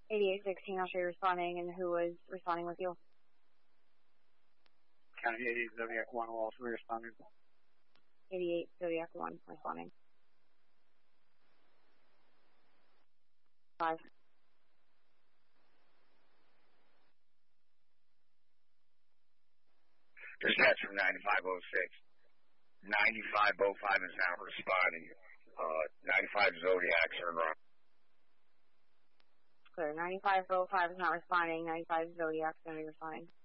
8816, I'll show you responding, and who was responding with you? County 88 Zodiac 1 will also be responding. 88 Zodiac 1 responding. 5. Dispatch from 9506. 9505 is now responding. 95 Zodiac, turn around. Clear. 9505 is not responding. 95 Zodiac is going to be responding.